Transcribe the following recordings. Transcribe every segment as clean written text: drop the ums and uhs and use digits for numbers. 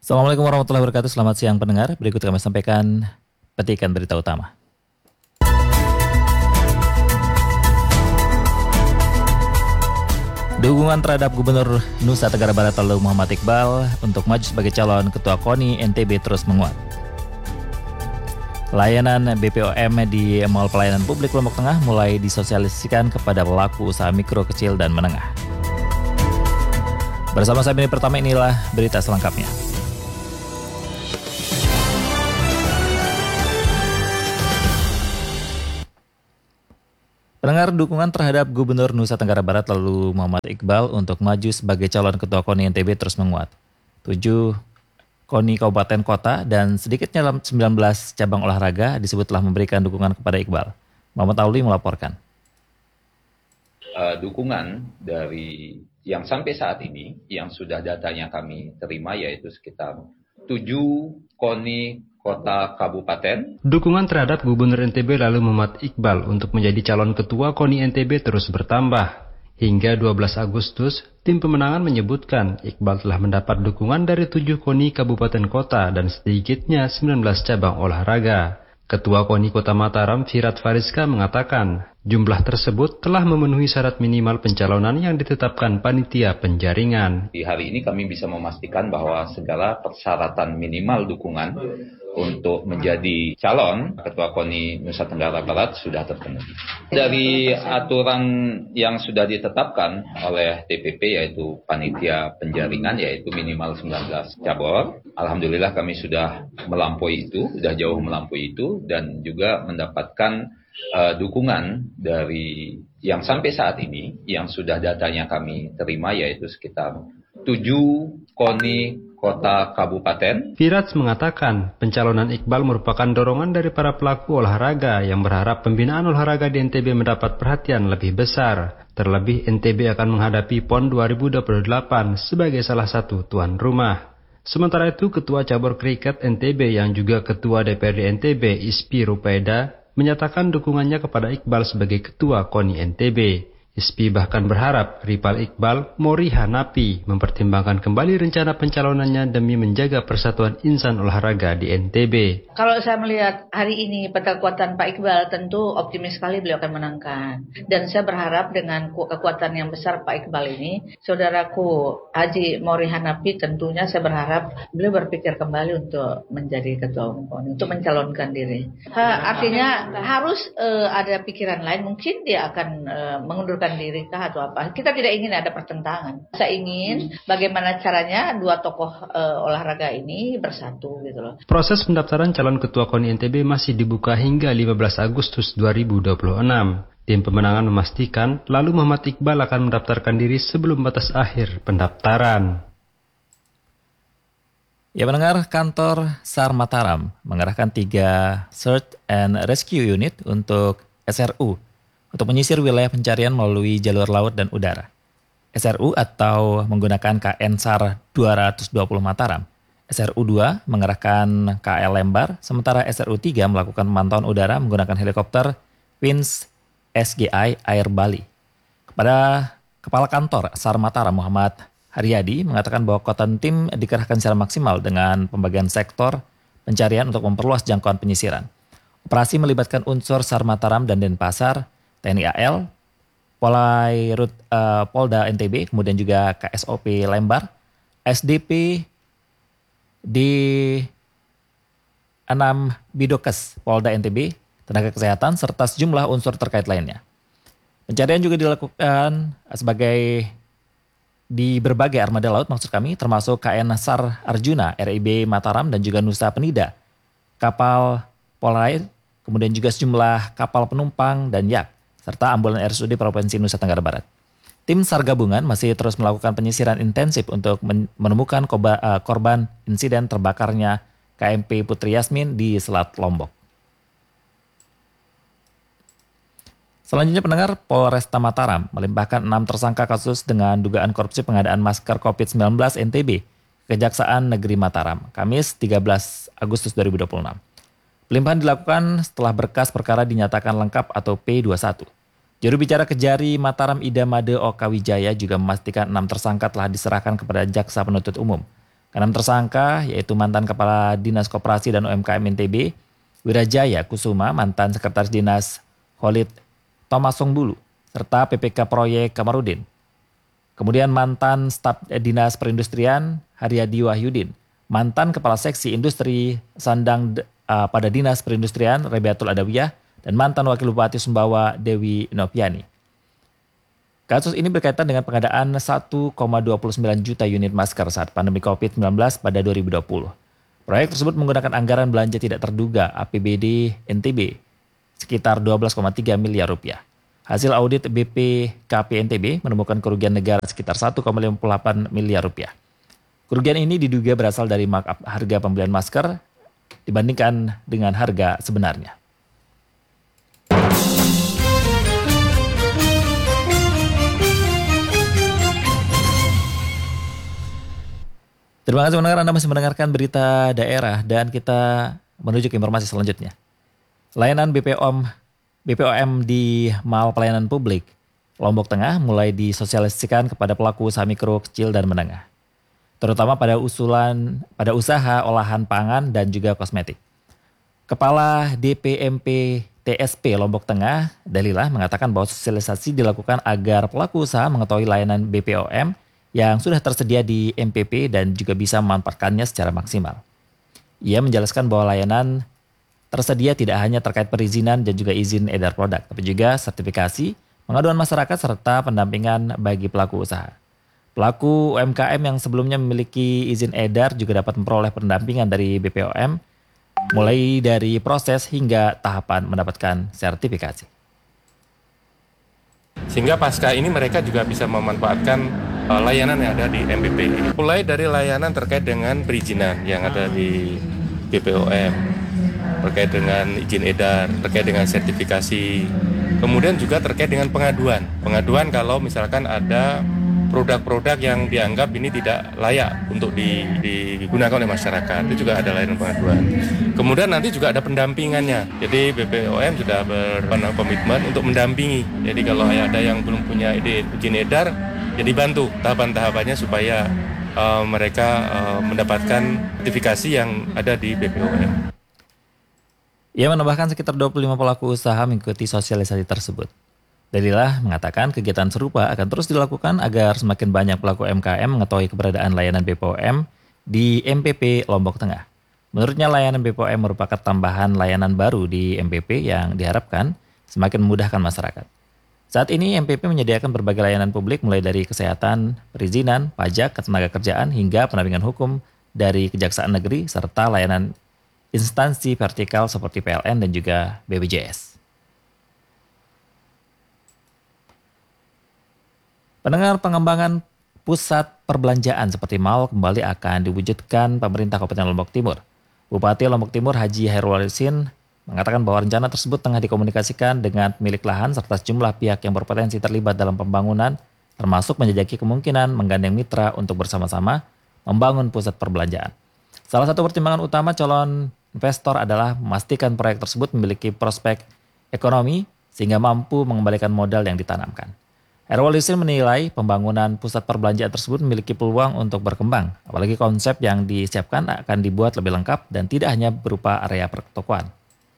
Assalamualaikum warahmatullahi wabarakatuh. Selamat siang pendengar. Berikut kami sampaikan petikan berita utama. Dukungan terhadap Gubernur Nusa Tenggara Barat lalu Muhammad Iqbal untuk maju sebagai calon Ketua KONI NTB terus menguat. Layanan BPOM di Mall Pelayanan Publik Lombok Tengah mulai disosialisasikan kepada pelaku usaha mikro, kecil, dan menengah. Bersama saya ini pertama, inilah berita selengkapnya. Pendengar, dukungan terhadap Gubernur Nusa Tenggara Barat lalu Muhammad Iqbal untuk maju sebagai calon Ketua KONI NTB terus menguat. 7 KONI Kabupaten Kota dan sedikitnya 19 cabang olahraga disebut telah memberikan dukungan kepada Iqbal. Muhammad Auli melaporkan. Dukungan dari yang sampai saat ini, yang sudah datanya kami terima, yaitu sekitar 7 KONI Kota Kabupaten. Dukungan terhadap Gubernur NTB lalu Muhammad Iqbal untuk menjadi calon Ketua KONI NTB terus bertambah. Hingga 12 Agustus, tim pemenangan menyebutkan Iqbal telah mendapat dukungan dari 7 KONI Kabupaten Kota dan sedikitnya 19 cabang olahraga. Ketua KONI Kota Mataram, Firat Fariska, mengatakan jumlah tersebut telah memenuhi syarat minimal pencalonan yang ditetapkan panitia penjaringan. Di hari ini kami bisa memastikan bahwa segala persyaratan minimal dukungan untuk menjadi calon Ketua KONI Nusa Tenggara Barat sudah terpenuhi. Dari aturan yang sudah ditetapkan oleh DPP, yaitu panitia penjaringan, yaitu minimal 19 cabur. Alhamdulillah kami sudah melampaui itu, sudah jauh melampaui itu, dan juga mendapatkan dukungan dari yang sampai saat ini, yang sudah datanya kami terima, yaitu sekitar 7 KONI Kota Kabupaten. Firat mengatakan pencalonan Iqbal merupakan dorongan dari para pelaku olahraga yang berharap pembinaan olahraga di NTB mendapat perhatian lebih besar. Terlebih NTB akan menghadapi PON 2028 sebagai salah satu tuan rumah. Sementara itu, Ketua Cabur Kriket NTB yang juga Ketua DPRD NTB Ispi Rupaida menyatakan dukungannya kepada Iqbal sebagai Ketua KONI NTB. Ispi bahkan berharap rival Iqbal, Mori Hanapi, mempertimbangkan kembali rencana pencalonannya demi menjaga persatuan insan olahraga di NTB. Kalau saya melihat hari ini peta kekuatan Pak Iqbal, tentu optimis sekali beliau akan menangkan. Dan saya berharap dengan kekuatan yang besar Pak Iqbal ini, saudaraku Haji Mori Hanapi, tentunya saya berharap beliau berpikir kembali untuk menjadi ketua umum KONI, untuk mencalonkan diri. Artinya harus ada pikiran lain, mungkin dia akan mengundurkan diri kah atau apa. Kita tidak ingin ada pertentangan. Saya ingin bagaimana caranya dua tokoh olahraga ini bersatu gitu loh. Proses pendaftaran calon Ketua KONI NTB masih dibuka hingga 15 Agustus 2026. Tim pemenangan memastikan lalu Muhammad Iqbal akan mendaftarkan diri sebelum batas akhir pendaftaran. Ya pendengar, kantor SAR Mataram mengerahkan 3 Search and Rescue Unit untuk SRU untuk menyisir wilayah pencarian melalui jalur laut dan udara. SRU atau menggunakan KN SAR 220 Mataram. SRU 2 mengerahkan KL Lembar, sementara SRU 3 melakukan pemantauan udara menggunakan helikopter Pins SGI Air Bali. Kepada Kepala Kantor SAR Mataram Muhammad Haryadi mengatakan bahwa kekuatan tim dikerahkan secara maksimal dengan pembagian sektor pencarian untuk memperluas jangkauan penyisiran. Operasi melibatkan unsur SAR Mataram dan Denpasar, TNI AL, Polda NTB, kemudian juga KSOP Lembar, SDP di 6 Bidokes Polda NTB, tenaga kesehatan, serta sejumlah unsur terkait lainnya. Pencarian juga dilakukan di berbagai armada laut, maksud kami, termasuk KN SAR Arjuna, RIB Mataram, dan juga Nusa Penida, kapal Polair, kemudian juga sejumlah kapal penumpang dan yak, serta ambulan RSUD Provinsi Nusa Tenggara Barat. Tim SAR gabungan masih terus melakukan penyisiran intensif untuk menemukan korban insiden terbakarnya KMP Putri Yasmin di Selat Lombok. Selanjutnya pendengar, Polresta Mataram melimpahkan 6 tersangka kasus dengan dugaan korupsi pengadaan masker COVID-19 NTB ke Kejaksaan Negeri Mataram, Kamis 13 Agustus 2026. Pelimpahan dilakukan setelah berkas perkara dinyatakan lengkap atau P21. Juru bicara Kejari Mataram Ida Made Okawijaya juga memastikan 6 tersangka telah diserahkan kepada Jaksa Penuntut Umum. Keenam tersangka yaitu mantan Kepala Dinas Koperasi dan UMKM NTB, Wirajaya Kusuma, mantan Sekretaris Dinas Khalid Thomas Songbulu, serta PPK Proyek Kamarudin. Kemudian mantan Staf Dinas Perindustrian Haryadi Wahyudin, mantan Kepala Seksi Industri Sandang pada Dinas Perindustrian Rebiatul Adawiyah, dan mantan Wakil Bupati Sumbawa Dewi Noviani. Kasus ini berkaitan dengan pengadaan 1,29 juta unit masker saat pandemi COVID-19 pada 2020. Proyek tersebut menggunakan anggaran belanja tidak terduga APBD NTB sekitar 12,3 miliar rupiah. Hasil audit BPKP NTB menemukan kerugian negara sekitar 1,58 miliar rupiah. Kerugian ini diduga berasal dari markup harga pembelian masker dibandingkan dengan harga sebenarnya. Terima kasih pendengar, Anda masih mendengarkan berita daerah dan kita menuju ke informasi selanjutnya. Layanan BPOM di Mall Pelayanan Publik Lombok Tengah mulai disosialisasikan kepada pelaku usaha mikro, kecil, dan menengah, terutama pada usaha olahan pangan dan juga kosmetik. Kepala DPMP TSP Lombok Tengah, Dalilah, mengatakan bahwa sosialisasi dilakukan agar pelaku usaha mengetahui layanan BPOM yang sudah tersedia di MPP dan juga bisa memanfaatkannya secara maksimal. Ia menjelaskan bahwa layanan tersedia tidak hanya terkait perizinan dan juga izin edar produk, tapi juga sertifikasi, pengaduan masyarakat, serta pendampingan bagi pelaku usaha. Pelaku UMKM yang sebelumnya memiliki izin edar juga dapat memperoleh pendampingan dari BPOM, mulai dari proses hingga tahapan mendapatkan sertifikasi. Sehingga pasca ini mereka juga bisa memanfaatkan layanan yang ada di MPP. Mulai dari layanan terkait dengan perizinan yang ada di BPOM, terkait dengan izin edar, terkait dengan sertifikasi, kemudian juga terkait dengan pengaduan. Pengaduan kalau misalkan ada produk-produk yang dianggap ini tidak layak untuk digunakan oleh masyarakat, itu juga ada layanan pengaduan. Kemudian nanti juga ada pendampingannya. Jadi BPOM sudah berkomitmen untuk mendampingi. Jadi kalau ada yang belum punya izin edar, jadi bantu tahapan-tahapannya supaya mereka mendapatkan sertifikasi yang ada di BPOM. Ia menambahkan sekitar 25 pelaku usaha mengikuti sosialisasi tersebut. Dalilah mengatakan kegiatan serupa akan terus dilakukan agar semakin banyak pelaku UMKM mengetahui keberadaan layanan BPOM di MPP Lombok Tengah. Menurutnya layanan BPOM merupakan tambahan layanan baru di MPP yang diharapkan semakin memudahkan masyarakat. Saat ini MPP menyediakan berbagai layanan publik mulai dari kesehatan, perizinan, pajak, ketenagakerjaan hingga pendampingan hukum dari Kejaksaan Negeri serta layanan instansi vertikal seperti PLN dan juga BPJS. Pendengar, pengembangan pusat perbelanjaan seperti mal kembali akan diwujudkan pemerintah Kabupaten Lombok Timur. Bupati Lombok Timur Haji Hairul Warisin mengatakan bahwa rencana tersebut tengah dikomunikasikan dengan pemilik lahan serta sejumlah pihak yang berpotensi terlibat dalam pembangunan, termasuk menjajaki kemungkinan menggandeng mitra untuk bersama-sama membangun pusat perbelanjaan. Salah satu pertimbangan utama calon investor adalah memastikan proyek tersebut memiliki prospek ekonomi sehingga mampu mengembalikan modal yang ditanamkan. Hairul Warisin menilai pembangunan pusat perbelanjaan tersebut memiliki peluang untuk berkembang, apalagi konsep yang disiapkan akan dibuat lebih lengkap dan tidak hanya berupa area pertokoan.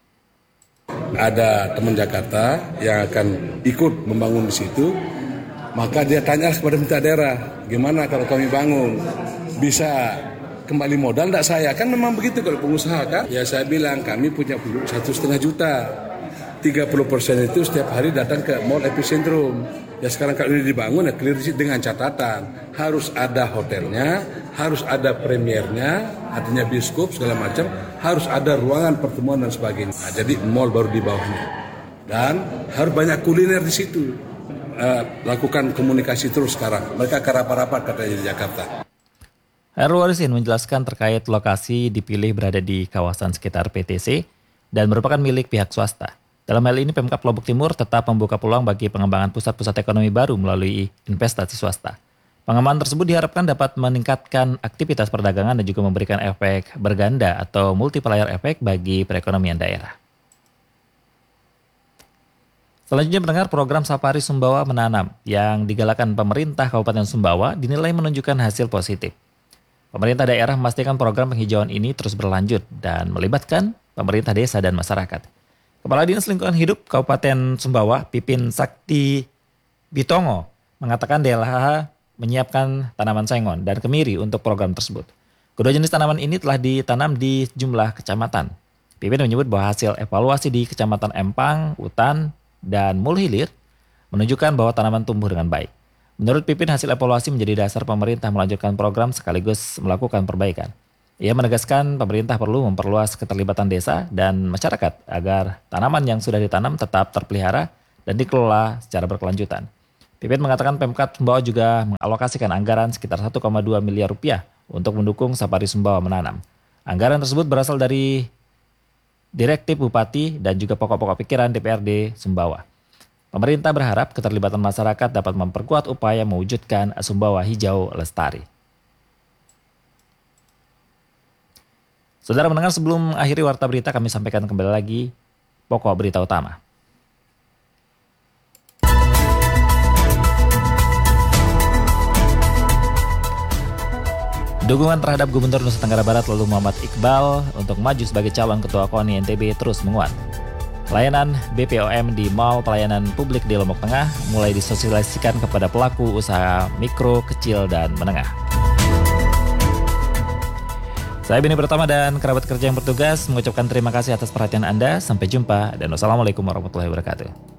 Ada teman Jakarta yang akan ikut membangun di situ, maka dia tanya kepada mitra daerah, gimana kalau kami bangun, bisa kembali modal enggak saya? Kan memang begitu kalau pengusaha kan. Ya saya bilang kami punya 1,5 juta. 30% itu setiap hari datang ke Mall Epicentrum. Ya sekarang kalau ini dibangun ya clear dengan catatan. Harus ada hotelnya, harus ada premiernya, artinya bioskop segala macam, harus ada ruangan pertemuan dan sebagainya. Nah, jadi mall baru di bawahnya. Dan harus banyak kuliner di situ. Lakukan komunikasi terus sekarang. Mereka akan rapat-rapat katanya di Jakarta. Hairul Warisin menjelaskan terkait lokasi dipilih berada di kawasan sekitar PTC dan merupakan milik pihak swasta. Dalam hal ini Pemkab Lombok Timur tetap membuka peluang bagi pengembangan pusat-pusat ekonomi baru melalui investasi swasta. Pengembangan tersebut diharapkan dapat meningkatkan aktivitas perdagangan dan juga memberikan efek berganda atau multiplier efek bagi perekonomian daerah. Selanjutnya mendengar program Safari Sumbawa Menanam yang digalakan pemerintah Kabupaten Sumbawa dinilai menunjukkan hasil positif. Pemerintah daerah memastikan program penghijauan ini terus berlanjut dan melibatkan pemerintah desa dan masyarakat. Kepala Dinas Lingkungan Hidup Kabupaten Sumbawa, Pipin Sakti Bitongo, mengatakan DLH menyiapkan tanaman sengon dan kemiri untuk program tersebut. Kedua jenis tanaman ini telah ditanam di jumlah kecamatan. Pipin menyebut bahwa hasil evaluasi di Kecamatan Empang, Utan, dan Mulhilir menunjukkan bahwa tanaman tumbuh dengan baik. Menurut Pipin, hasil evaluasi menjadi dasar pemerintah melanjutkan program sekaligus melakukan perbaikan. Ia menegaskan pemerintah perlu memperluas keterlibatan desa dan masyarakat agar tanaman yang sudah ditanam tetap terpelihara dan dikelola secara berkelanjutan. Pipin mengatakan Pemkab Sumbawa juga mengalokasikan anggaran sekitar 1,2 miliar rupiah untuk mendukung Sapari Sumbawa menanam. Anggaran tersebut berasal dari direktif Bupati dan juga pokok-pokok pikiran DPRD Sumbawa. Pemerintah berharap keterlibatan masyarakat dapat memperkuat upaya mewujudkan Sumbawa hijau lestari. Saudara mendengar, sebelum akhiri warta berita kami sampaikan kembali lagi pokok berita utama. Dukungan terhadap Gubernur Nusa Tenggara Barat lalu Muhammad Iqbal untuk maju sebagai calon Ketua KONI NTB terus menguat. Layanan BPOM di Mall Pelayanan Publik di Lombok Tengah mulai disosialisasikan kepada pelaku usaha mikro, kecil, dan menengah. Saya Beni Pertama dan kerabat kerja yang bertugas mengucapkan terima kasih atas perhatian Anda. Sampai jumpa dan wassalamualaikum warahmatullahi wabarakatuh.